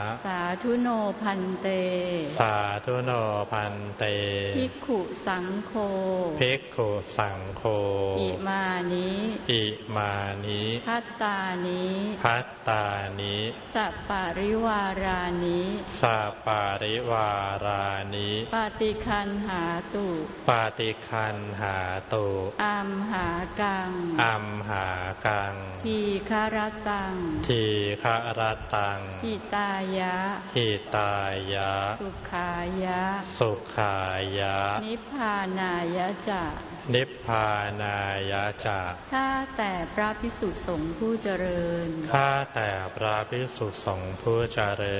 สาธุโนพันเตสาธุโนพันเตภิกขุสังโฆภิกขุสังโฆอิมานิอิมานิพัตตานิภัตตานิสัปปาริวารานิสัปปาริวารานิปฏิคันหาตุปฏิคันหาตุอัมหากังอัมหากังทีฆรตังทีฆรตังหิตายะหิตายะสุขายะสุขายะนิพพานายะจะนิพพานายะจะข้าแต่พระภิกษุสงฆ์ผู้เจริญข้าแต่พระภิกษุสงฆ์ผู้เจริญ